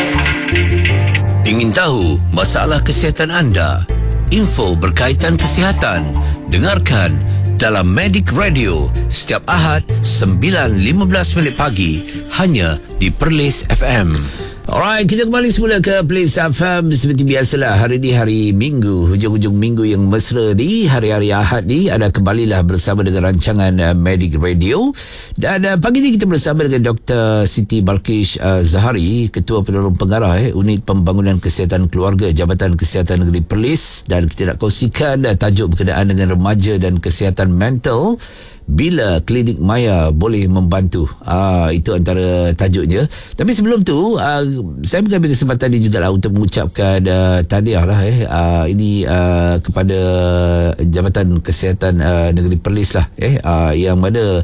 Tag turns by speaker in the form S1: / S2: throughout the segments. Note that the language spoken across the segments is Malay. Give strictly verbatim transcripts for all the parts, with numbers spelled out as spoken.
S1: Ingin tahu masalah kesihatan anda? Info berkaitan kesihatan? Dengarkan dalam Medic Radio setiap Ahad sembilan lima belas minit pagi hanya di Perlis F M. Alright, kita kembali semula ke Perlis F M seperti biasalah. Hari ni hari Minggu, hujung-hujung Minggu yang mesra di hari-hari Ahad ni ada kembalilah bersama dengan rancangan uh, Medic Radio. Dan uh, pagi ni kita bersama dengan Doktor Siti Balkish uh, Zahari, Ketua Penolong Pengarah eh, Unit Pembangunan Kesihatan Keluarga Jabatan Kesihatan Negeri Perlis, dan kita nak kongsikan uh, tajuk berkenaan dengan remaja dan kesihatan mental. Bila klinik maya boleh membantu. Ah, itu antara tajuknya. Tapi sebelum tu, ah, saya mengambil kesempatan ini juga lah untuk mengucapkan ah, tahniah lah eh. Ah, ini ah, kepada Jabatan Kesihatan ah, Negeri Perlis lah eh, ah, yang mana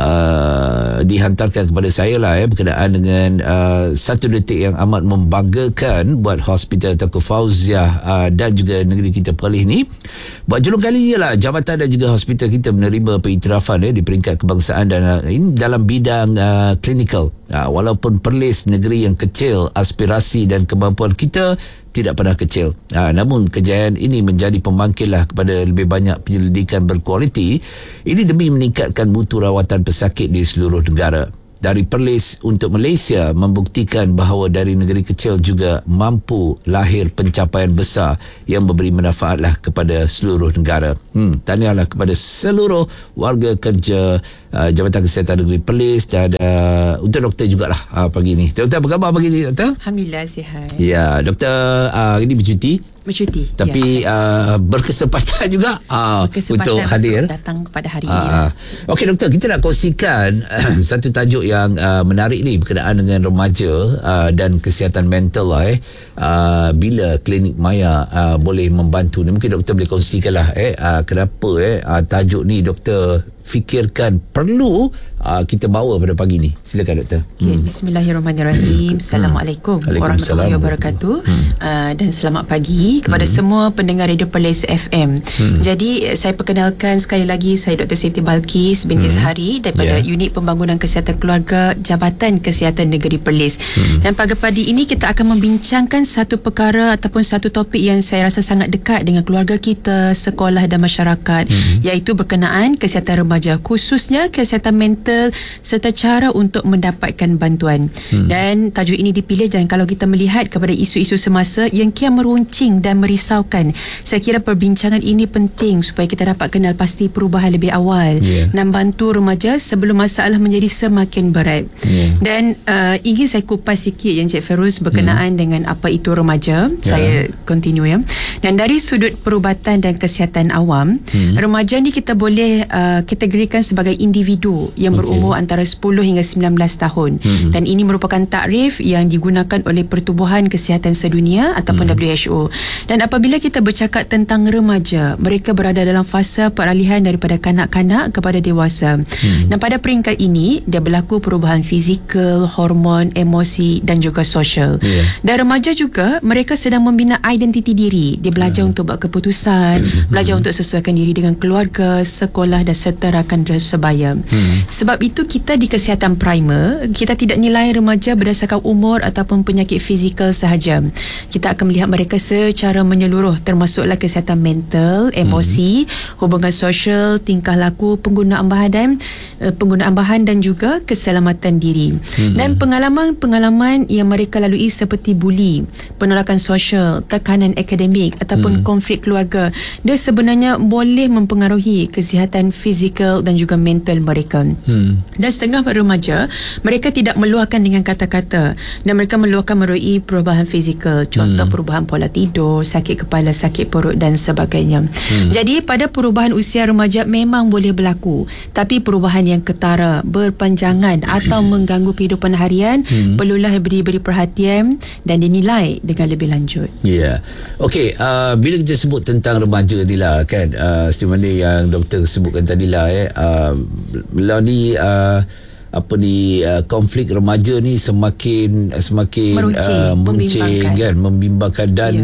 S1: ah, dihantarkan kepada saya lah eh, berkenaan dengan ah, satu detik yang amat membanggakan buat Hospital Tengku Fauziah ah, dan juga negeri kita Perlis ni. Buat julung kalinya lah jabatan dan juga hospital kita menerima pengiktirafan eh, di peringkat kebangsaan dan uh, ini dalam bidang uh, klinikal. Uh, walaupun Perlis negeri yang kecil, aspirasi dan kemampuan kita tidak pernah kecil. Uh, namun kejayaan ini menjadi pembangkit lah kepada lebih banyak penyelidikan berkualiti. Ini demi meningkatkan mutu rawatan pesakit di seluruh negara. Dari Perlis untuk Malaysia membuktikan bahawa dari negeri kecil juga mampu lahir pencapaian besar yang memberi manfaatlah kepada seluruh negara. Hmm, tahniahlah kepada seluruh warga kerja uh, Jabatan Kesihatan Negeri Perlis dan uh, untuk doktor jugalah uh, pagi ni. Doktor, apa khabar pagi ni, doktor?
S2: Alhamdulillah sihat.
S1: Ya, doktor uh, ini bercuti.
S2: Bercuti.
S1: Tapi ya, uh, berkesempatan juga uh,
S2: berkesempatan
S1: untuk hadir.
S2: Untuk datang pada hari
S1: uh,
S2: ini.
S1: Uh. Okey doktor, kita nak kongsikan uh, satu tajuk yang uh, menarik ni berkenaan dengan remaja uh, dan kesihatan mental lah eh. Uh, bila klinik maya uh, boleh membantu ni. Mungkin doktor boleh kongsikanlah eh uh, kenapa eh uh, tajuk ni doktor fikirkan perlu uh, kita bawa pada pagi ni. Silakan doktor.
S2: Okay, hmm. Bismillahirrahmanirrahim. Assalamualaikum warahmatullahi wabarakatuh. Hmm. Uh, dan selamat pagi kepada hmm. semua pendengar Radio Perlis F M. Hmm. Jadi saya perkenalkan sekali lagi, saya Doktor Siti Balkish binti hmm. Zahari daripada yeah. Unit Pembangunan Kesihatan Keluarga Jabatan Kesihatan Negeri Perlis. Hmm. Dan pagi-pagi ini kita akan membincangkan satu perkara ataupun satu topik yang saya rasa sangat dekat dengan keluarga kita, sekolah dan masyarakat, hmm. iaitu berkenaan kesihatan remaja, khususnya kesihatan mental serta cara untuk mendapatkan bantuan. Hmm. Dan tajuk ini dipilih dan kalau kita melihat kepada isu-isu semasa yang kian meruncing dan merisaukan, saya kira perbincangan ini penting supaya kita dapat kenal pasti perubahan lebih awal yeah. dan bantu remaja sebelum masalah menjadi semakin berat. Yeah. Dan uh, ingin saya kupas sikit yang Cik Feiruz berkenaan hmm. dengan apa itu remaja. Yeah. Saya continue ya. Dan dari sudut perubatan dan kesihatan awam, hmm. remaja ni kita boleh uh, kategorikan sebagai individu yang okay. berumur antara sepuluh hingga sembilan belas tahun. Hmm. Dan ini merupakan takrif yang digunakan oleh Pertubuhan Kesihatan Sedunia ataupun hmm. W H O. Dan apabila kita bercakap tentang remaja, mereka berada dalam fasa peralihan daripada kanak-kanak kepada dewasa. Hmm. Dan pada peringkat ini, dia berlaku perubahan fizikal, hormon, emosi dan juga sosial. Yeah. Dan remaja juga, mereka sedang membina identiti diri. Dia belajar yeah. untuk buat keputusan, belajar untuk sesuaikan diri dengan keluarga, sekolah dan serta rakan sebaya. Hmm. Sebab itu kita di kesihatan primer, kita tidak nilai remaja berdasarkan umur ataupun penyakit fizikal sahaja. Kita akan melihat mereka secara menyeluruh, termasuklah kesihatan mental, emosi, hmm. hubungan sosial, tingkah laku, penggunaan bahan, uh, penggunaan bahan dan juga keselamatan diri. Hmm. Dan pengalaman-pengalaman yang mereka lalui seperti buli, penolakan sosial, tekanan akademik ataupun hmm. konflik keluarga, dia sebenarnya boleh mempengaruhi kesihatan fizikal dan juga mental mereka. Hmm. Dan setengah remaja, mereka tidak meluahkan dengan kata-kata dan mereka meluahkan melalui perubahan fizikal, contoh hmm. perubahan pola tidur, sakit kepala, sakit perut dan sebagainya. Hmm. Jadi pada perubahan usia remaja memang boleh berlaku, tapi perubahan yang ketara, berpanjangan atau mengganggu kehidupan harian hmm. perlulah diberi perhatian dan dinilai dengan lebih lanjut.
S1: Ya. Yeah. Okey, uh, bila kita sebut tentang remaja ni lah kan, uh, seperti mana yang doktor sebutkan tadi lah eh, uh, Bila ni uh, apa ni uh, konflik remaja ni semakin semakin
S2: meruncing,
S1: uh, meruncing kan, membimbangkan dan yeah.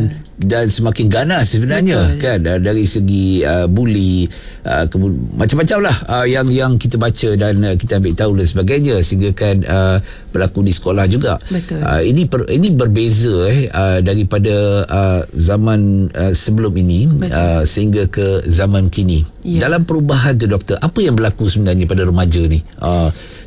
S1: dan semakin ganas sebenarnya. Betul. Kan dari segi uh, buli uh, kebul- macam-macam lah uh, yang yang kita baca dan uh, kita ambil tahu dan sebagainya, sehingga kan uh, berlaku di sekolah juga.
S2: Betul.
S1: Uh, ini per, ini berbeza eh uh, daripada uh, zaman uh, sebelum ini uh, sehingga ke zaman kini. Ya. Dalam perubahan tu doktor, apa yang berlaku sebenarnya pada remaja ni? Uh,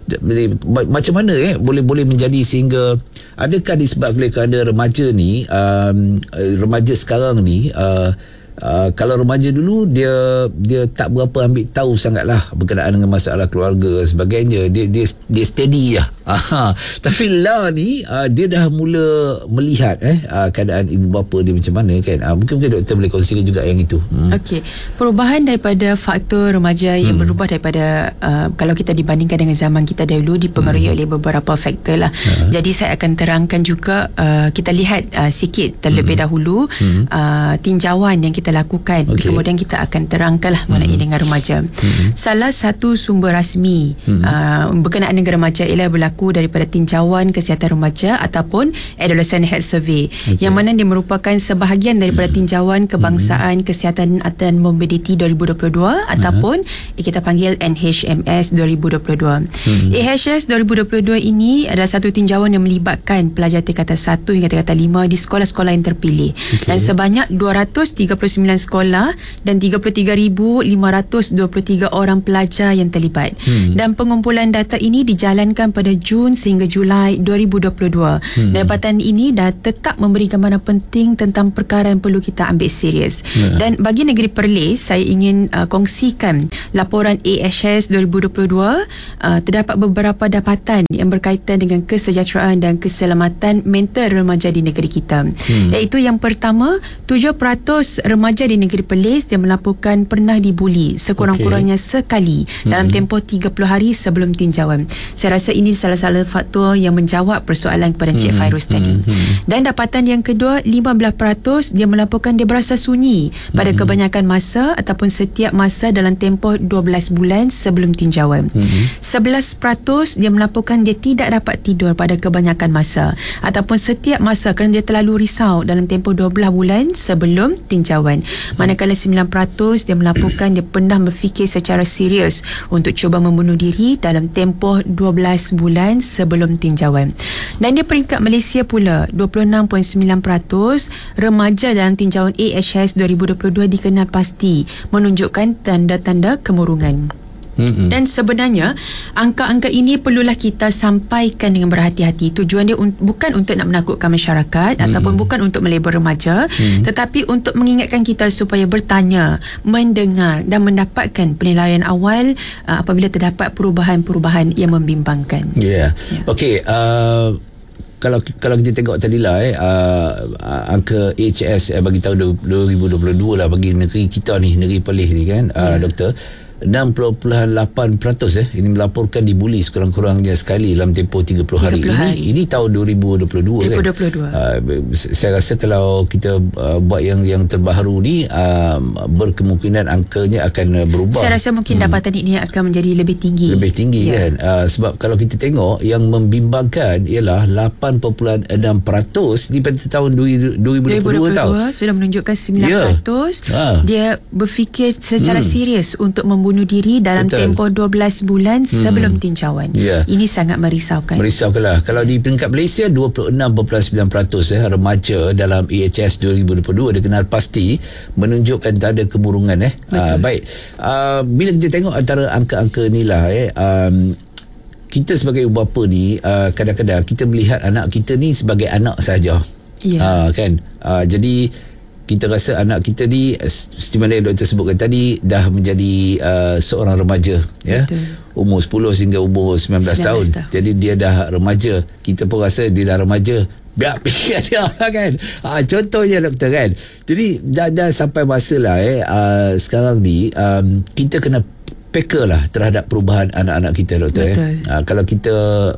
S1: macam mana eh boleh boleh menjadi sehingga, adakah disebabkan oleh kerana remaja ni um, remaja sekarang ni uh, Uh, kalau remaja dulu dia dia tak berapa ambil tahu sangatlah berkenaan dengan masalah keluarga dan sebagainya, dia dia dia steady lah. Aha. Tapi lah ni uh, dia dah mula melihat eh uh, keadaan ibu bapa dia macam mana kan. Uh, mungkin mungkin doktor boleh kongsikan juga yang itu. Hmm.
S2: Okey, perubahan daripada faktor remaja yang hmm. berubah daripada uh, kalau kita dibandingkan dengan zaman kita dahulu dipengaruhi hmm. oleh beberapa faktor lah. Hmm. Jadi saya akan terangkan juga, uh, kita lihat uh, sikit terlebih hmm. dahulu hmm. Uh, tinjauan yang kita kita lakukan. Okay. Kemudian kita akan terangkanlah mengenai mm-hmm. dengan remaja. Mm-hmm. Salah satu sumber rasmi mm-hmm. uh, berkenaan dengan remaja ialah berlaku daripada tinjauan kesihatan remaja ataupun Adolescent Health Survey, okay. yang mana dia merupakan sebahagian daripada tinjauan kebangsaan mm-hmm. kesihatan dan mobiliti dua ribu dua puluh dua uh-huh. ataupun kita panggil N H M S dua ribu dua puluh dua. Mm-hmm. A H S dua ribu dua puluh dua ini adalah satu tinjauan yang melibatkan pelajar tingkatan satu hingga tingkatan lima di sekolah-sekolah yang terpilih, okay. dan sebanyak dua ratus tiga puluh sembilan sekolah dan tiga puluh tiga ribu lima ratus dua puluh tiga orang pelajar yang terlibat. Hmm. Dan pengumpulan data ini dijalankan pada Jun sehingga Julai dua ribu dua puluh dua. Hmm. Dapatan ini dah tetap memberi gambaran penting tentang perkara yang perlu kita ambil serius. Hmm. Dan bagi negeri Perlis, saya ingin uh, kongsikan laporan A H S dua ribu dua puluh dua. Uh, terdapat beberapa dapatan yang berkaitan dengan kesejahteraan dan keselamatan mental remaja di negeri kita. Hmm. Iaitu yang pertama, tujuh peratus remaja di negeri Perlis yang melaporkan pernah dibuli sekurang-kurangnya okay. sekali hmm. dalam tempoh tiga puluh hari sebelum tinjauan. Saya rasa ini salah-salah faktor yang menjawab persoalan kepada Encik hmm. Fairuz tadi. Hmm. Dan dapatan yang kedua, lima belas peratus dia melaporkan dia berasa sunyi pada hmm. kebanyakan masa ataupun setiap masa dalam tempoh dua belas bulan sebelum tinjauan. Hmm. sebelas peratus dia melaporkan dia tidak dapat tidur pada kebanyakan masa ataupun setiap masa kerana dia terlalu risau dalam tempoh dua belas bulan sebelum tinjauan. Manakala sembilan peratus dia melaporkan dia pernah berfikir secara serius untuk cuba membunuh diri dalam tempoh dua belas bulan sebelum tinjauan. Dan dia peringkat Malaysia pula, dua puluh enam perpuluhan sembilan peratus remaja dalam tinjauan A H S dua ribu dua puluh dua dikenal pasti menunjukkan tanda-tanda kemurungan. Mm-hmm. Dan sebenarnya angka-angka ini perlulah kita sampaikan dengan berhati-hati. Tujuan dia un- bukan untuk nak menakutkan masyarakat, mm-hmm. ataupun bukan untuk melabel remaja, mm-hmm. tetapi untuk mengingatkan kita supaya bertanya, mendengar dan mendapatkan penilaian awal uh, apabila terdapat perubahan-perubahan yang membimbangkan. Ya. Yeah. Yeah. Okey, uh Kalau kalau kita tengok tadilah eh uh, angka A H S eh, bagi tahun dua ribu dua puluh dua lah bagi negeri kita ni, negeri Perlis ni kan, uh, yeah. doktor, enam puluh perpuluhan lapan peratus eh ini melaporkan dibuli sekurang-kurangnya sekali dalam tempoh tiga puluh hari. tiga puluh hari. Ini ini tahun dua ribu dua puluh dua kan. dua ribu dua puluh dua. Uh, saya rasa kalau kita uh, buat yang yang terbaru ni uh, berkemungkinan angkanya akan uh, berubah. Saya rasa mungkin hmm. dapatan ini akan menjadi lebih tinggi. Lebih tinggi ya. kan. Uh, sebab kalau kita tengok yang membimbangkan ialah lapan perpuluhan enam peratus di pada tahun dua ribu dua puluh dua tahu. Sudah menunjukkan sembilan peratus ya. ha. dia berfikir secara hmm. serius untuk membunuh bunuh diri dalam Betul. tempoh dua belas bulan sebelum hmm. tinjauan. Yeah. Ini sangat merisaukan. Merisaukanlah. Kalau di peringkat Malaysia dua puluh enam perpuluhan sembilan peratus eh, remaja dalam A H S dua ribu dua puluh dua dikenal pasti menunjukkan tanda kemurungan eh. Uh, baik. Uh, bila kita tengok antara angka-angka inilah eh um, kita sebagai ibu bapa ni uh, kadang-kadang kita melihat anak kita ni sebagai anak sahaja. Yeah. Uh, kan? Uh, jadi kita rasa anak kita ni seperti mana yang doktor sebutkan tadi dah menjadi uh, seorang remaja ya. Betul. Umur sepuluh hingga umur sembilan belas tahun. tahun. Jadi dia dah remaja. Kita pun rasa dia dah remaja. Biar fikir dia kan. Ha, contohnya doktor kan. Jadi dah, dah sampai masa lah eh uh, sekarang ni um, kita kena peka lah terhadap perubahan anak-anak kita doktor. Betul. Eh. Uh, kalau kita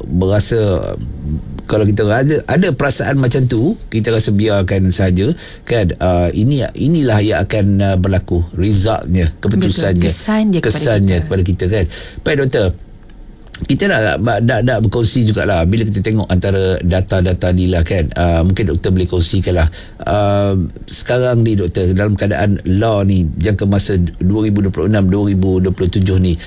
S2: berasa kalau kita ada ada perasaan macam tu, kita rasa biarkan saja kan. Uh, ini inilah yang akan uh, berlaku resultnya, keputusannya, kesan dia kesannya kepada kita. kepada kita kan. Baik doktor,
S1: kita dah, dah, dah berkongsi jugalah bila kita tengok antara data-data ni lah kan, uh, mungkin doktor boleh kongsikan lah uh, sekarang ni doktor dalam keadaan law ni jangka masa dua ribu dua puluh enam dua ribu dua puluh tujuh ni,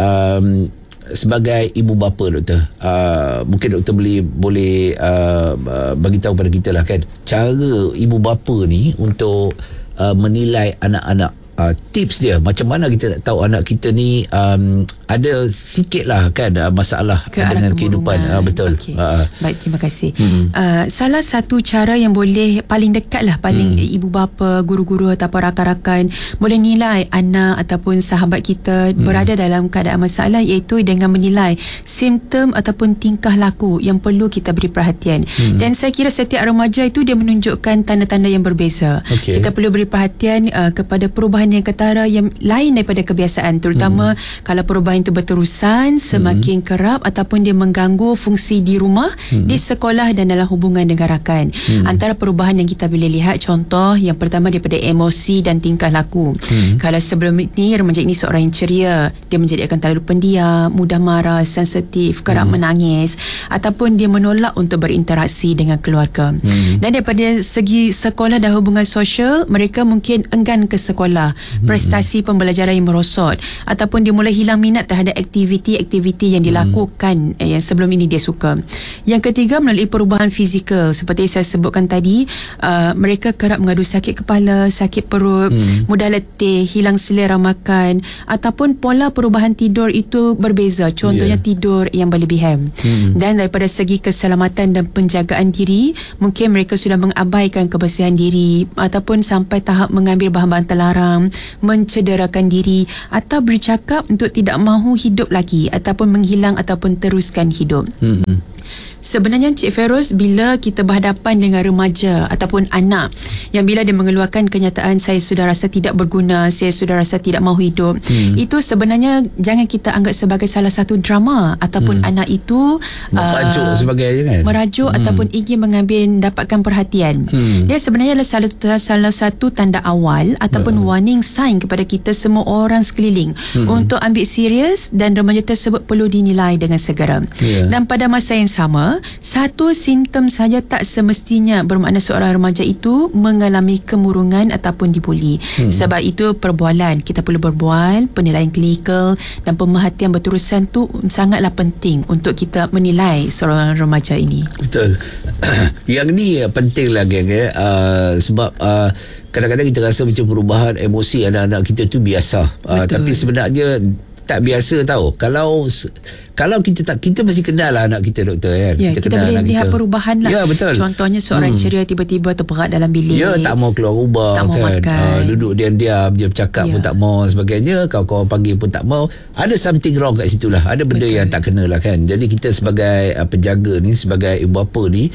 S1: um, sebagai ibu bapa doktor, uh, mungkin doktor boleh boleh uh, bagi tahu pada kita lah kan cara ibu bapa ni untuk uh, menilai anak-anak. Uh, tips dia macam mana kita nak tahu anak kita ni um, ada sikit lah kan uh, masalah
S2: ke
S1: dengan kehidupan. Uh, betul.
S2: Okay.
S1: Uh,
S2: Baik, terima kasih.
S1: hmm.
S2: Uh, salah satu cara yang boleh paling dekat lah, paling
S1: hmm.
S2: ibu bapa, guru-guru ataupun rakan-rakan boleh nilai anak ataupun sahabat kita hmm. berada dalam keadaan masalah, iaitu dengan menilai simptom ataupun tingkah laku yang perlu kita beri perhatian. Hmm. Dan saya kira setiap remaja itu dia menunjukkan tanda-tanda yang berbeza. Okay. Kita perlu beri perhatian uh, kepada perubahan yang ketara yang lain daripada kebiasaan, terutama hmm. kalau perubahan itu berterusan, semakin hmm. kerap ataupun dia mengganggu fungsi di rumah, hmm. di sekolah dan dalam hubungan dengan rakan. Hmm. Antara perubahan yang kita boleh lihat, contoh yang pertama daripada emosi dan tingkah laku. Hmm. Kalau sebelum ini remaja ini seorang yang ceria, dia menjadi akan terlalu pendiam, mudah marah, sensitif, kerap hmm. menangis ataupun dia menolak untuk berinteraksi dengan keluarga. Hmm. Dan daripada segi sekolah dan hubungan sosial, mereka mungkin enggan ke sekolah, prestasi pembelajaran yang merosot ataupun dia mulai hilang minat terhadap aktiviti-aktiviti yang dilakukan hmm. eh, yang sebelum ini dia suka. Yang ketiga, melalui perubahan fizikal seperti saya sebutkan tadi, uh, mereka kerap mengadu sakit kepala, sakit perut, hmm. mudah letih, hilang selera makan ataupun pola perubahan tidur itu berbeza, contohnya yeah. tidur yang berlebihan. hmm. Dan daripada segi keselamatan dan penjagaan diri, mungkin mereka sudah mengabaikan kebersihan diri ataupun sampai tahap mengambil bahan-bahan terlarang, mencederakan diri atau bercakap untuk tidak mahu hidup lagi ataupun menghilang ataupun teruskan hidup. Hmm. Sebenarnya Cik Feros, bila kita berhadapan dengan remaja ataupun anak yang bila dia mengeluarkan kenyataan saya sudah rasa tidak berguna, saya sudah rasa tidak mahu hidup, hmm. itu sebenarnya jangan kita anggap sebagai salah satu drama ataupun hmm. anak itu
S1: merajuk uh, sebagainya kan,
S2: merajuk hmm. ataupun ingin mengambil dapatkan perhatian. hmm. Dia sebenarnya adalah salah, salah satu tanda awal ataupun hmm. warning sign kepada kita semua orang sekeliling hmm. untuk ambil serius dan remaja tersebut perlu dinilai dengan segera. yeah. Dan pada masa yang sama, satu simptom saja tak semestinya bermakna seorang remaja itu mengalami kemurungan ataupun dibuli. Hmm. Sebab itu perbualan, kita perlu berbual, penilaian klinikal dan pemerhatian berterusan tu sangatlah penting untuk kita menilai seorang remaja ini. Betul.
S1: Yang ni penting lah geng eh. uh, sebab uh, kadang-kadang kita rasa macam perubahan emosi anak-anak kita tu biasa, uh, tapi sebenarnya tak biasa tahu. Kalau kalau kita tak, kita mesti kenal lah anak kita doktor kan.
S2: Ya, kita, kita boleh lihat kita. perubahan lah.
S1: Ya, betul.
S2: Contohnya seorang hmm. ceria tiba-tiba terperat dalam bilik.
S1: Ya, tak mau keluar rumah,
S2: tak mau
S1: kan.
S2: makan.
S1: Uh, duduk diam-diam, dia bercakap ya. pun tak mau sebagainya. Kawan-kawan panggil pun tak mau. Ada something wrong kat situ lah. Ada benda betul. yang tak kena lah kan. Jadi kita sebagai uh, penjaga ni, sebagai ibu bapa ni,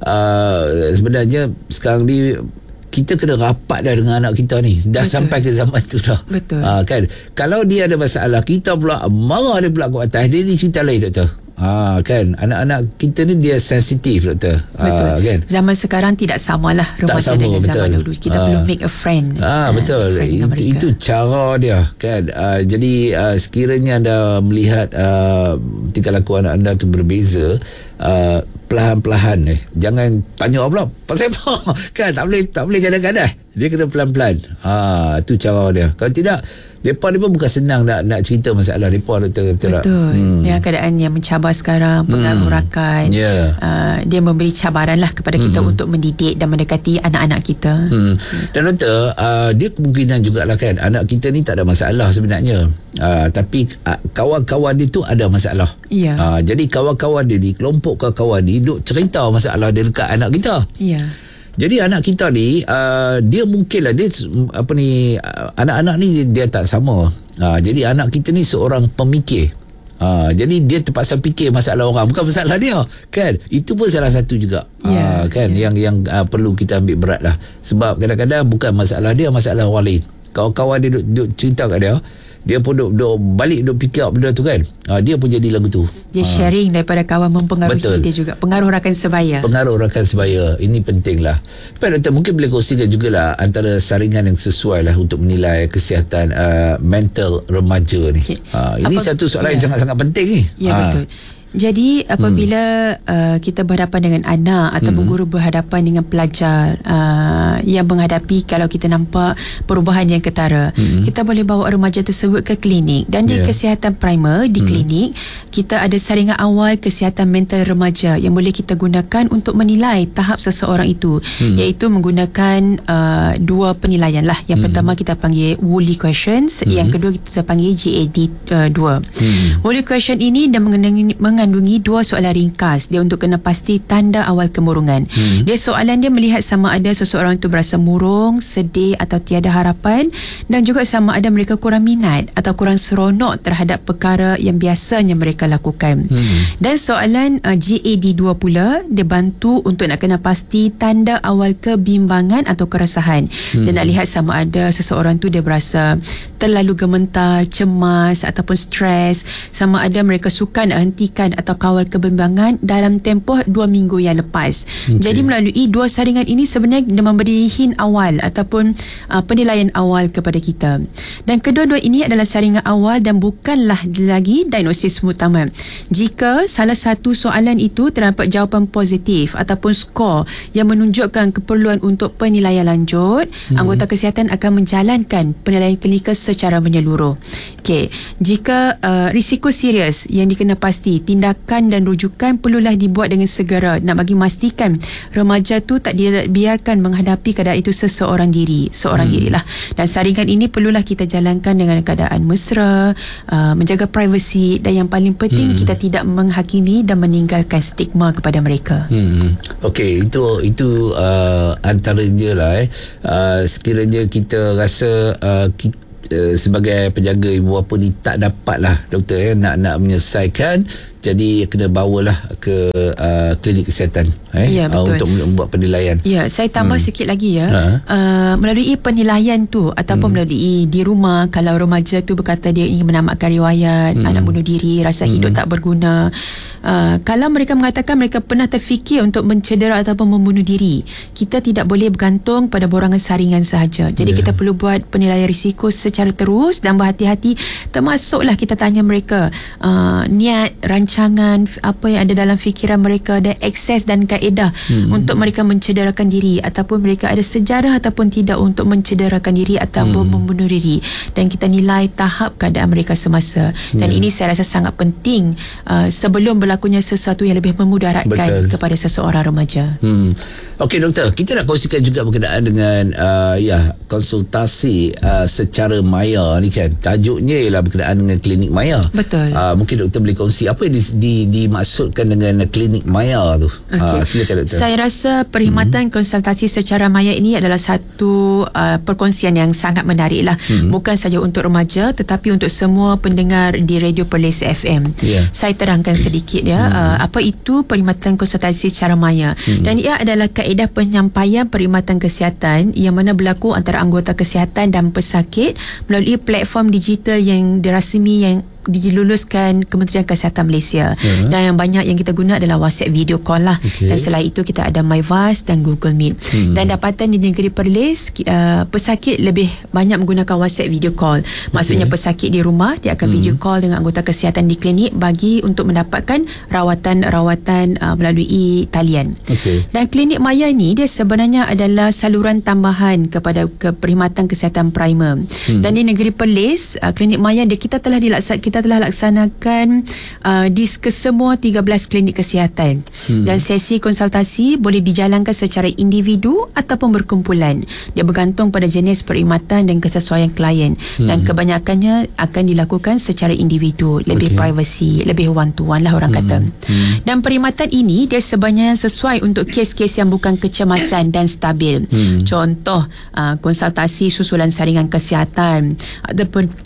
S1: uh, sebenarnya sekarang ni kita kena rapat dah dengan anak kita ni. Dah Betul. sampai ke zaman tu dah.
S2: Betul.
S1: Ha, kan? Kalau dia ada masalah, kita pula marah dia pula ke atas. Dia ni cerita lain doktor. Ha, kan? Anak-anak kita ni dia sensitif doktor.
S2: Betul.
S1: Ha, kan?
S2: Zaman sekarang tidak samalah remaja dengan zaman dulu. Kita ha. perlu make a friend.
S1: Ha, betul. Ha, itu, itu cara dia kan. Ha, jadi uh, sekiranya anda melihat uh, tingkah laku anak anda tu berbeza, uh, perlahan-perlahan eh. Jangan tanya pula pasal apa. Kan tak boleh tak boleh kadang-kadang. Dia kena pelan-pelan. Ha, tu cara dia. Kalau tidak, depa ni pun bukan senang nak nak cerita masalah depa doktor, betul tak?
S2: Betul. Hmm. Dia keadaan yang mencabar sekarang, pengaruh hmm. rakan. Yeah. Uh, dia memberi cabaran lah kepada kita hmm. untuk mendidik dan mendekati anak-anak kita.
S1: Hmm. Dan doktor, uh, dia kemungkinan jugalah kan anak kita ni tak ada masalah sebenarnya. Uh, tapi uh, kawan-kawan dia tu ada masalah.
S2: Yeah.
S1: Uh, jadi kawan-kawan dia ni, kelompok kawan dia duk cerita masalah dia dekat anak kita.
S2: Ya. Yeah.
S1: Jadi anak kita ni uh, dia mungkinlah dia apa ni uh, anak-anak ni dia tak sama. Uh, jadi anak kita ni seorang pemikir. Uh, jadi dia terpaksa fikir masalah orang, bukan masalah dia, kan? Itu pun salah satu juga. Yeah, uh, kan yeah. yang yang uh, perlu kita ambil berat lah. Sebab kadang-kadang bukan masalah dia, masalah orang lain. kawan-kawan dia duk, duk cerita kat dia, dia pun duk, duk balik duk pick up benda tu kan. Ha, dia pun jadi lagu tu.
S2: Dia ha. sharing daripada kawan mempengaruhi. Betul. Dia juga pengaruh rakan sebaya.
S1: Pengaruh rakan sebaya. Ini penting lah. Pak Doktor, mungkin boleh kongsikan jugalah antara saringan yang sesuai lah untuk menilai kesihatan uh, mental remaja ni. Okay. Ha, ini Apa, satu soalan ya. yang sangat-sangat penting ni.
S2: Ya, ha. betul. Jadi apabila hmm. uh, kita berhadapan dengan anak ataupun hmm. guru berhadapan dengan pelajar uh, yang menghadapi, kalau kita nampak perubahan yang ketara, hmm. kita boleh bawa remaja tersebut ke klinik. Dan di yeah. kesihatan primer di hmm. klinik, kita ada saringan awal kesihatan mental remaja yang boleh kita gunakan untuk menilai tahap seseorang itu, hmm. iaitu menggunakan uh, dua penilaian lah. Yang hmm. pertama kita panggil Woolley questions, hmm. yang kedua kita panggil G A D dua. Hmm. Woolley question ini dia mengenai mengandungi dua soalan ringkas dia untuk kena pasti tanda awal kemurungan. Hmm. Dia soalan dia melihat sama ada seseorang itu berasa murung, sedih atau tiada harapan, dan juga sama ada mereka kurang minat atau kurang seronok terhadap perkara yang biasanya mereka lakukan. Hmm. Dan soalan uh, G A D dua pula dia bantu untuk nak kena pasti tanda awal kebimbangan atau keresahan. Hmm. Dia nak lihat sama ada seseorang tu dia berasa terlalu gementar, cemas ataupun stres, sama ada mereka suka nak hentikan atau kawal kebimbangan dalam tempoh dua minggu yang lepas. Okay. Jadi melalui dua saringan ini sebenarnya dia memberi hint awal ataupun uh, penilaian awal kepada kita. Dan kedua-dua ini adalah saringan awal dan bukanlah lagi diagnosis utama. Jika salah satu soalan itu terdapat jawapan positif ataupun skor yang menunjukkan keperluan untuk penilaian lanjut, hmm. anggota kesihatan akan menjalankan penilaian klinikal secara menyeluruh. Okey, jika uh, risiko serius yang dikena pasti, tindakan dan rujukan perlulah dibuat dengan segera nak bagi memastikan remaja tu tak dibiarkan menghadapi keadaan itu seseorang diri, seorang hmm. dirilah. Dan saringan ini perlulah kita jalankan dengan keadaan mesra, uh, menjaga privasi, dan yang paling penting hmm. kita tidak menghakimi dan meninggalkan stigma kepada mereka.
S1: Hmm. Okey, itu itu uh, antaranya lah eh. Uh, sekiranya kita rasa uh, kita Uh, sebagai penjaga ibu bapa ni tak dapat lah doktor eh, nak nak menyelesaikan, jadi kena bawalah ke uh, klinik kesihatan eh,
S2: ya,
S1: uh, untuk membuat penilaian.
S2: Ya, saya tambah hmm. sikit lagi ya. Ha? Uh, melalui penilaian tu ataupun hmm. melalui di rumah, kalau remaja tu berkata dia ingin menamatkan riwayat hmm. anak bunuh diri, rasa hmm. hidup tak berguna, uh, kalau mereka mengatakan mereka pernah terfikir untuk mencedera ataupun membunuh diri, kita tidak boleh bergantung pada borangan saringan sahaja. Jadi yeah. kita perlu buat penilaian risiko secara terus dan berhati-hati, termasuklah kita tanya mereka uh, niat, rancangan, apa yang ada dalam fikiran mereka, dan akses dan kaedah hmm. untuk mereka mencederakan diri, ataupun mereka ada sejarah ataupun tidak untuk mencederakan diri ataupun hmm. membunuh diri, dan kita nilai tahap keadaan mereka semasa. Dan yeah. ini saya rasa sangat penting uh, sebelum berlakunya sesuatu yang lebih memudaratkan Betul. kepada seseorang remaja. Hmm.
S1: Okey doktor, kita nak kongsikan juga berkenaan dengan uh, ya konsultasi uh, secara maya ni kan. Tajuknya ialah berkenaan dengan klinik maya.
S2: Betul.
S1: Uh, mungkin doktor boleh kongsi apa yang di, di, dimaksudkan dengan klinik maya tu. Okay. Uh, silakan doktor.
S2: Saya rasa perkhidmatan hmm. konsultasi secara maya ini adalah satu uh, perkongsian yang sangat menarik lah. Hmm. Bukan saja untuk remaja tetapi untuk semua pendengar di Radio Perlis F M. Yeah. Saya terangkan sedikit ya. Hmm. Uh, apa itu perkhidmatan konsultasi secara maya. Hmm. Dan ia adalah kaedah penyampaian perkhidmatan kesihatan yang mana berlaku antara anggota kesihatan dan pesakit melalui platform digital yang dirasmi yang diluluskan Kementerian Kesihatan Malaysia. Uh-huh. Dan yang banyak yang kita guna adalah WhatsApp video call lah. Okay. Dan selain itu kita ada MyVast dan Google Meet. Hmm. Dan dapatan di negeri Perlis, uh, pesakit lebih banyak menggunakan WhatsApp video call. Maksudnya okay. pesakit di rumah dia akan hmm. video call dengan anggota kesihatan di klinik bagi untuk mendapatkan rawatan-rawatan uh, melalui talian. Okay. Dan klinik maya ni dia sebenarnya adalah saluran tambahan kepada ke perkhidmatan kesihatan primer. Hmm. Dan di negeri Perlis, uh, klinik maya dia kita telah dilaksanakan kita telah laksanakan uh, di kesemua tiga belas klinik kesihatan. Hmm. Dan sesi konsultasi boleh dijalankan secara individu ataupun berkumpulan. Dia bergantung pada jenis perkhidmatan dan kesesuaian klien. Hmm. Dan kebanyakannya akan dilakukan secara individu, lebih okay. privacy, lebih one to one lah orang hmm. kata. Hmm. Dan perkhidmatan ini dia sebenarnya sesuai untuk kes-kes yang bukan kecemasan dan stabil. Hmm. Contoh uh, konsultasi susulan saringan kesihatan ataupun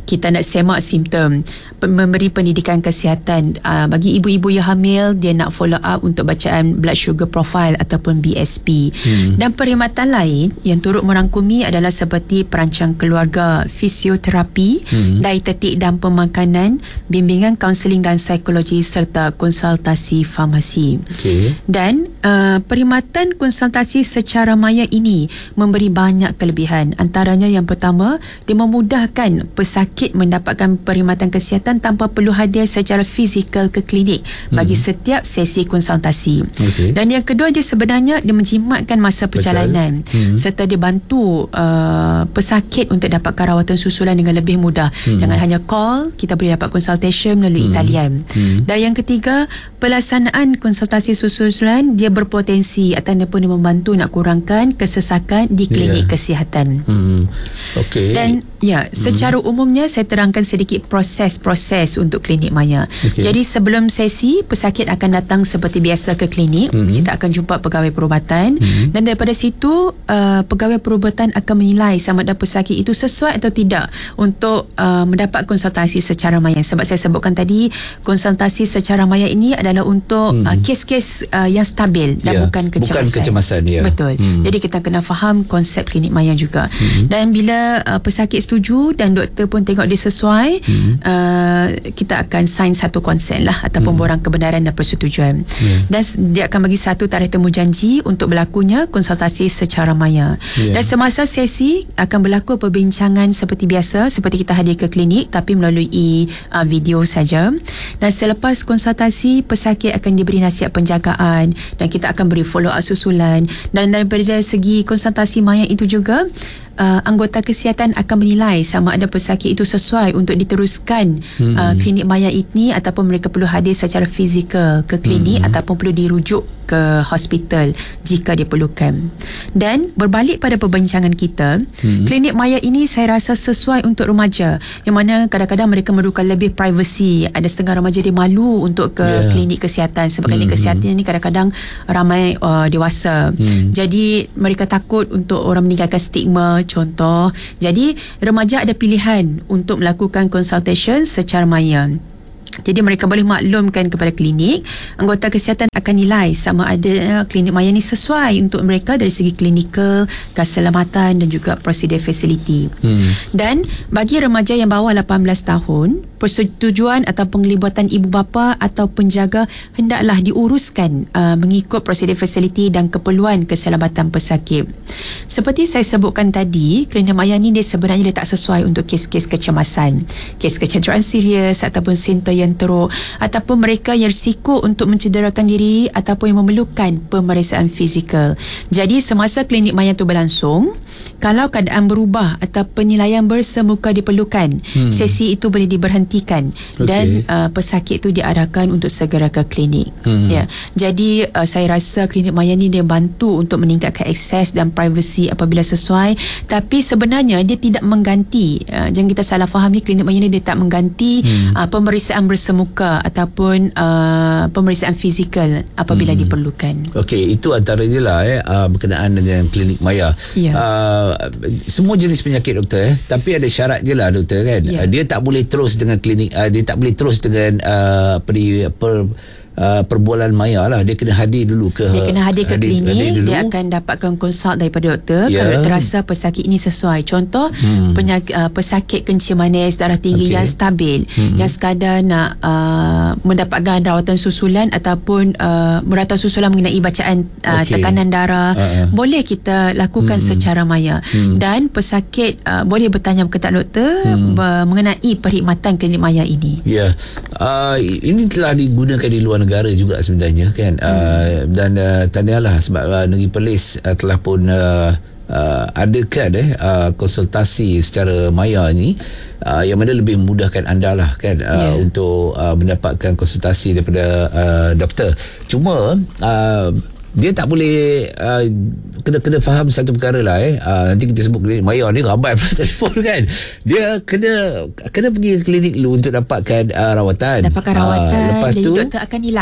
S2: kita nak semak simptom, memberi pendidikan kesihatan. Uh, bagi ibu-ibu yang hamil, dia nak follow up untuk bacaan blood sugar profile ataupun B S P. Hmm. Dan perkhidmatan lain yang turut merangkumi adalah seperti perancang keluarga, fisioterapi, hmm. dietetik dan pemakanan, bimbingan kaunseling dan psikologi serta konsultasi farmasi. Okay. Dan uh, perkhidmatan konsultasi secara maya ini memberi banyak kelebihan. Antaranya yang pertama, dia memudahkan pesakit mendapatkan perkhidmatan kesihatan tanpa perlu hadir secara fizikal ke klinik bagi hmm. setiap sesi konsultasi. Okay. Dan yang kedua, dia sebenarnya dia menjimatkan masa perjalanan hmm. serta dia bantu uh, pesakit untuk dapatkan rawatan susulan dengan lebih mudah. Hmm. Dengan hanya call, kita boleh dapat konsultation melalui hmm. talian. Hmm. Dan yang ketiga, pelaksanaan konsultasi susulan dia berpotensi ataupun dia membantu nak kurangkan kesesakan di klinik yeah. kesihatan. Hmm.
S3: Okey.
S2: Dan ya, secara hmm. umumnya saya terangkan sedikit proses-proses untuk klinik maya. Okay. Jadi sebelum sesi, pesakit akan datang seperti biasa ke klinik. Hmm. Kita akan jumpa pegawai perubatan hmm. dan daripada situ uh, pegawai perubatan akan menilai sama ada pesakit itu sesuai atau tidak untuk uh, mendapat konsultasi secara maya. Sebab saya sebutkan tadi, konsultasi secara maya ini adalah untuk hmm. uh, kes-kes uh, yang stabil dan yeah. bukan kecemasan. Bukan kecemasan ya. Betul. Hmm. Jadi kita kena faham konsep klinik maya juga. Hmm. Dan bila uh, pesakit setuju dan doktor pun tengok dia sesuai, hmm. uh, kita akan sign satu konsen lah ataupun hmm. borang kebenaran dan persetujuan. Yeah. Dan dia akan bagi satu tarikh temu janji untuk berlakunya konsultasi secara maya. Yeah. Dan semasa sesi akan berlaku perbincangan seperti biasa, seperti kita hadir ke klinik tapi melalui uh, video saja. Dan selepas konsultasi, pesakit akan diberi nasihat penjagaan dan kita akan beri follow up susulan. Dan daripada segi konsultasi maya itu juga, Uh, anggota kesihatan akan menilai sama ada pesakit itu sesuai untuk diteruskan hmm. uh, klinik maya ini ataupun mereka perlu hadir secara fizikal ke klinik hmm. ataupun perlu dirujuk ke hospital jika diperlukan. Dan berbalik pada perbincangan kita, hmm. klinik maya ini saya rasa sesuai untuk remaja yang mana kadang-kadang mereka memerlukan lebih privacy. Ada setengah remaja dia malu untuk ke yeah. klinik kesihatan sebab klinik hmm. kesihatan ini kadang-kadang ramai uh, dewasa. Hmm. Jadi mereka takut untuk orang meninggalkan stigma, contoh. Jadi remaja ada pilihan untuk melakukan consultation secara maya. Jadi mereka boleh maklumkan kepada klinik, anggota kesihatan akan nilai sama ada klinik maya ni sesuai untuk mereka dari segi klinikal, keselamatan dan juga prosedur fasiliti. Hmm. Dan bagi remaja yang bawah lapan belas tahun, persetujuan atau penglibatan ibu bapa atau penjaga hendaklah diuruskan uh, mengikut prosedur fasiliti dan keperluan keselamatan pesakit. Seperti saya sebutkan tadi, klinik maya ni dia sebenarnya dia tak sesuai untuk kes-kes kecemasan, kes kecederaan serius ataupun sinter yang teruk ataupun mereka yang risiko untuk mencederakan diri ataupun yang memerlukan pemeriksaan fizikal. Jadi semasa klinik maya itu berlangsung, kalau keadaan berubah atau penilaian bersemuka diperlukan, hmm. sesi itu boleh diberhentikan okay. dan uh, pesakit itu diarahkan untuk segera ke klinik. Hmm. Ya. Jadi uh, saya rasa klinik maya ni dia bantu untuk meningkatkan akses dan privacy apabila sesuai, tapi sebenarnya dia tidak mengganti, uh, jangan kita salah faham ni, klinik maya ni dia tak mengganti hmm. uh, pemeriksaan bersemuka ataupun uh, pemeriksaan fizikal apabila hmm. diperlukan.
S3: Okey, itu antaranya lah eh, uh, berkenaan dengan klinik maya. Ya. Uh, semua jenis penyakit doktor eh, tapi ada syarat je lah doktor kan. Ya. Uh, dia tak boleh terus dengan klinik, uh, dia tak boleh terus dengan uh, per, per Uh, perbualan maya lah. Dia kena hadir dulu ke
S2: dia kena hadir ke hadir, klinik hadir dia akan dapatkan konsult daripada doktor yeah. kalau terasa pesakit ini sesuai. Contoh hmm. penyakit, uh, pesakit kencing manis, darah tinggi okay. yang stabil, hmm. yang sekadar nak uh, mendapatkan rawatan susulan ataupun uh, merawatan susulan mengenai bacaan uh, okay. tekanan darah, uh-huh. boleh kita lakukan hmm. secara maya. hmm. Dan pesakit uh, boleh bertanya kepada doktor hmm. mengenai perkhidmatan klinik maya ini.
S3: Ya, yeah. uh, ini telah digunakan di luar negara juga sebenarnya kan. hmm. uh, dan uh, tahniahlah sebab uh, Negeri Perlis uh, telah pun uh, uh, adakan eh, uh, konsultasi secara maya ni uh, yang mana lebih memudahkan anda lah kan uh, yeah. untuk uh, mendapatkan konsultasi daripada uh, doktor. Cuma uh, dia tak boleh uh, kena kena faham satu perkara lah eh. Uh, nanti kita sebut klinik maya ni ramai telefon kan. Dia kena kena pergi ke klinik dulu untuk dapatkan uh, rawatan.
S2: Dapatkan rawatan.
S3: Uh, lepas
S2: jadi
S3: tu
S2: doktor akan nilai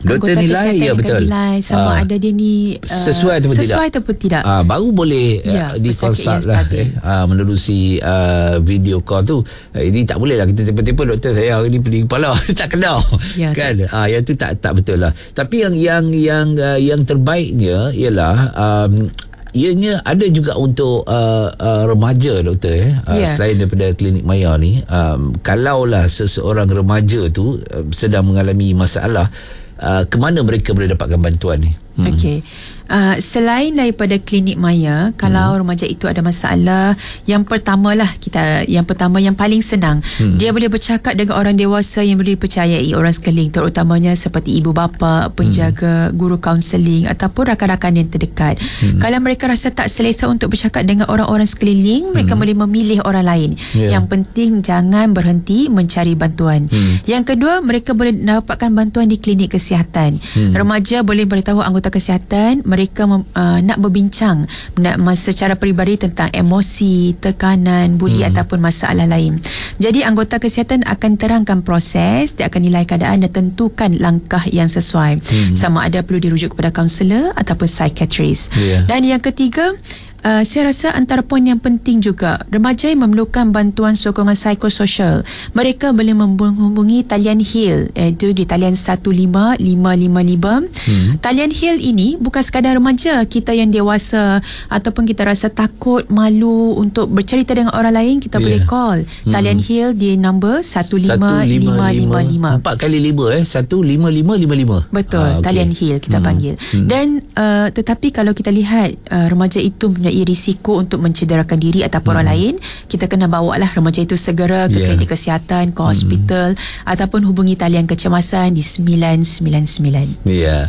S3: Doktor
S2: anggota
S3: nilai,
S2: kesihatan
S3: ya,
S2: akan
S3: betul.
S2: nilai sama
S3: Ah.
S2: ada dia ni uh,
S3: Sesuai ataupun tidak.
S2: sesuai ataupun tidak.
S3: Ah, baru boleh
S2: Ya,
S3: uh, dikonsult
S2: pesakit yang
S3: lah
S2: stabil.
S3: eh, uh, menerusi uh, video call tu. Uh, ini tak boleh lah kita tiba-tiba doktor saya hari ni pening kepala tak kena
S2: Ya,
S3: kan. Ah, yang tu tak tak betul lah. Tapi yang yang yang uh, yang terbaiknya ialah um, ianya ada juga untuk uh, uh, remaja doktor eh uh,
S2: Yeah.
S3: selain daripada klinik Maya ni, um, kalaulah seseorang remaja tu uh, sedang mengalami masalah, uh, ke mana mereka boleh dapatkan bantuan ni?
S2: Hmm. Okey. Uh, selain daripada klinik Maya, kalau hmm. remaja itu ada masalah, yang pertamalah kita yang pertama yang paling senang, hmm. dia boleh bercakap dengan orang dewasa yang boleh dipercayai, orang sekeliling, terutamanya seperti ibu bapa, penjaga, hmm. guru kaunseling ataupun rakan-rakan yang terdekat. Hmm. Kalau mereka rasa tak selesa untuk bercakap dengan orang-orang sekeliling, mereka hmm. boleh memilih orang lain. Yeah. Yang penting jangan berhenti mencari bantuan. Hmm. Yang kedua, mereka boleh dapatkan bantuan di klinik kesihatan. Hmm. Remaja boleh beritahu anggota kesihatan mereka mem, uh, nak berbincang nak, secara peribadi tentang emosi, tekanan, buli hmm. ataupun masalah lain. Jadi anggota kesihatan akan terangkan proses, dia akan nilai keadaan dan tentukan langkah yang sesuai. Hmm. Sama ada perlu dirujuk kepada kaunselor ataupun psikiatris. Yeah. Dan yang ketiga, Uh, saya rasa antara poin yang penting juga, remaja yang memerlukan bantuan sokongan psikososial, mereka boleh menghubungi talian HEAL, iaitu di talian satu lima lima lima lima. Hmm. Talian HEAL ini bukan sekadar remaja, kita yang dewasa ataupun kita rasa takut, malu untuk bercerita dengan orang lain, kita yeah. boleh call hmm. talian HEAL di nombor satu lima lima lima lima.
S3: Empat kali lima eh satu lima lima lima lima.
S2: Betul.
S3: Ah, okay.
S2: Talian HEAL kita hmm. panggil. Hmm. Dan uh, tetapi kalau kita lihat uh, remaja itu punya risiko untuk mencederakan diri ataupun hmm. orang lain, kita kena bawa lah remaja itu segera ke yeah. klinik kesihatan, ke hospital, hmm. ataupun hubungi talian kecemasan di sembilan sembilan sembilan.
S3: Ya. Yeah.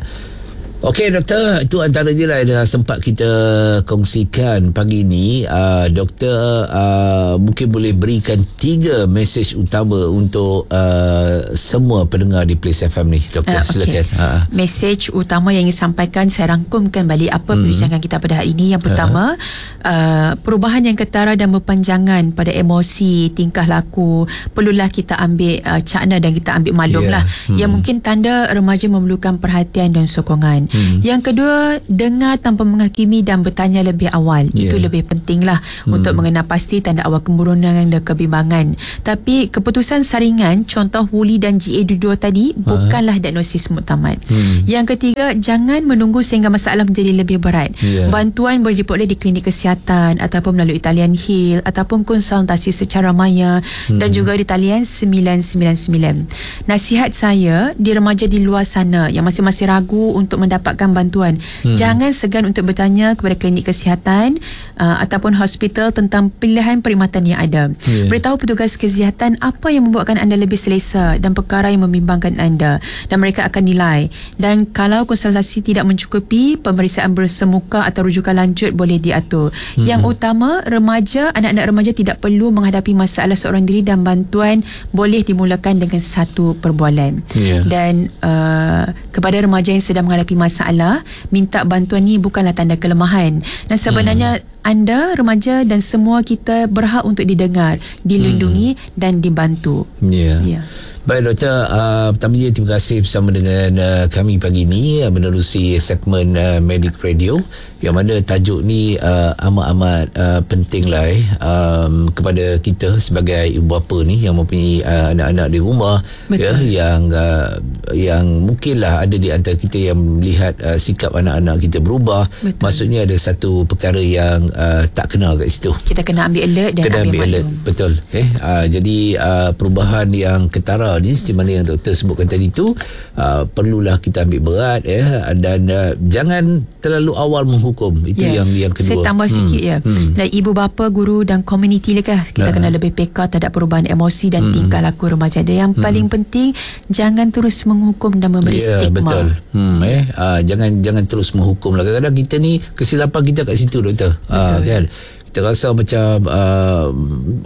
S3: Okey doktor, itu antaranya lah yang sempat kita kongsikan pagi ni. Uh, doktor uh, mungkin boleh berikan tiga mesej utama untuk uh, semua pendengar di Place F M ni. Doktor, uh, silakan. Okay. Uh.
S2: Mesej utama yang ingin sampaikan, saya rangkumkan balik apa hmm. perbincangan kita pada hari ini. Yang pertama, uh. Uh, perubahan yang ketara dan berpanjangan pada emosi, tingkah laku, perlulah kita ambil uh, cakna dan kita ambil maklum yeah. lah. Hmm. Yang mungkin tanda remaja memerlukan perhatian dan sokongan. Hmm. Yang kedua, dengar tanpa menghakimi dan bertanya lebih awal. Yeah. Itu lebih penting lah hmm. untuk mengenal pasti tanda awal kemurungan dan kebimbangan. Tapi keputusan saringan, contoh Woolley dan G A dua tadi, uh. bukanlah diagnosis muktamad. Hmm. Yang ketiga, jangan menunggu sehingga masalah menjadi lebih berat. Yeah. Bantuan boleh diperoleh di klinik kesihatan ataupun melalui talian HEAL ataupun konsultasi secara maya hmm. dan juga di talian sembilan sembilan sembilan. Nasihat saya, di remaja di luar sana yang masih-masih ragu untuk mendapatkan bantuan, hmm. jangan segan untuk bertanya kepada klinik kesihatan uh, ataupun hospital tentang pilihan perkhidmatan yang ada. Yeah. Beritahu petugas kesihatan apa yang membuatkan anda lebih selesa dan perkara yang membimbangkan anda, dan mereka akan nilai. Dan kalau konsultasi tidak mencukupi, pemeriksaan bersemuka atau rujukan lanjut boleh diatur. Hmm. Yang utama, remaja, anak-anak remaja tidak perlu menghadapi masalah seorang diri dan bantuan boleh dimulakan dengan satu perbualan. Yeah. Dan uh, kepada remaja yang sedang menghadapi masalah, minta bantuan ni bukanlah tanda kelemahan. Dan sebenarnya hmm. anda, remaja dan semua kita berhak untuk didengar, dilindungi hmm. dan dibantu. Ya. Yeah. Yeah.
S3: Baik doktor, uh, pertamanya terima kasih bersama dengan uh, kami pagi ini uh, menerusi segmen uh, Medic Radio, yang mana tajuk ni uh, amat-amat uh, penting lah eh, um, kepada kita sebagai ibu bapa ni yang mempunyai uh, anak-anak di rumah. Betul. Ya, yang uh, yang mungkinlah ada di antara kita yang melihat uh, sikap anak-anak kita berubah. Betul. Maksudnya ada satu perkara yang uh, tak kena kat situ.
S2: Kita kena ambil alert dan
S3: kena
S2: ambil,
S3: ambil alert. Betul. Eh, uh, jadi uh, perubahan yang ketara ni seperti mana yang doktor sebutkan tadi tu, uh, perlulah kita ambil berat ya, dan uh, jangan terlalu awal menghukum. Itu yeah. yang yang kedua.
S2: Saya tambah hmm. sikit ya. Hmm. Dan ibu bapa, guru dan komuniti lah, kita uh. kena lebih peka terhadap perubahan emosi dan hmm. tingkah laku remaja. Dan yang hmm. paling penting, jangan terus menghukum dan memberi yeah, stigma.
S3: Betul. Hmm, eh uh, jangan jangan terus menghukum lah. Kadang-kadang kita ni kesilapan kita kat situ doktor. Uh, kan. Kita rasa macam uh,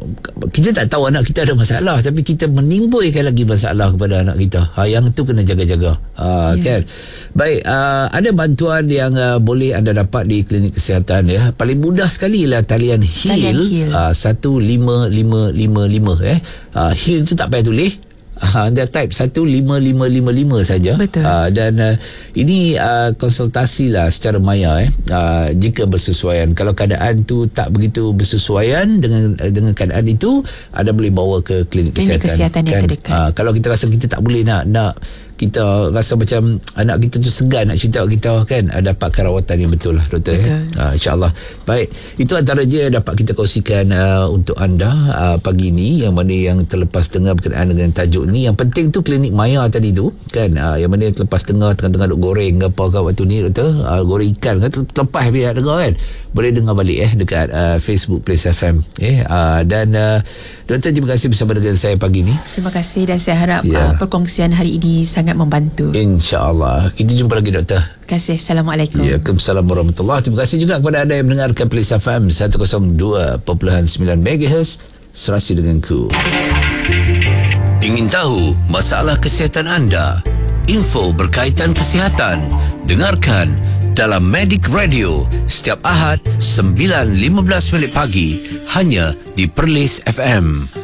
S3: kita tak tahu anak kita ada masalah, tapi kita menimbulkan lagi masalah kepada anak kita. Ha, yang tu kena jaga-jaga. Ha, yeah. Kan? Baik, uh, ada bantuan yang uh, boleh anda dapat di klinik kesihatan ya. Paling mudah sekali lah talian HEAL uh, satu lima lima lima lima eh. Uh, HEAL tu tak payah tulis. uh, anda type satu lima lima lima lima saja.
S2: Betul.
S3: Uh, dan uh, ini uh, konsultasi lah secara maya eh uh, jika bersesuaian. Kalau keadaan tu tak begitu bersesuaian dengan uh, dengan keadaan itu, anda boleh bawa ke klinik,
S2: klinik
S3: kesihatan,
S2: kesihatan yang
S3: kan?
S2: terdekat.
S3: Uh, kalau kita rasa kita tak boleh nak nak kita rasa macam anak kita tu segan nak cerita kita kan, uh, dapatkan rawatan yang betul lah doktor.
S2: Betul.
S3: Eh? Uh, InsyaAllah. Baik, itu antara je dapat kita kongsikan uh, untuk anda uh, pagi ni, yang mana yang terlepas dengar berkenaan dengan tajuk ni. Yang penting tu klinik maya tadi tu kan, uh, yang mana yang terlepas dengar tengah-tengah duk goreng ke apa ke waktu ni doktor, uh, goreng ikan kan, terlepas biar dengar kan, boleh dengar balik eh dekat uh, Facebook Place F M eh uh, dan uh, doktor, terima kasih bersama dengan saya pagi ni.
S2: Terima kasih, dan saya harap
S3: Ya.
S2: uh, perkongsian hari ini sangat membantu.
S3: InsyaAllah. Kita jumpa lagi doktor.
S2: Terima kasih. Assalamualaikum.
S3: Waalaikumsalam warahmatullahi. Terima kasih juga kepada anda yang mendengarkan Place F M seratus dua perpuluhan sembilan megahertz, serasi denganku.
S1: Ingin tahu masalah kesihatan anda? Info berkaitan kesihatan? Dengarkan dalam Medic Radio setiap Ahad sembilan lima belas minit pagi hanya di Perlis F M.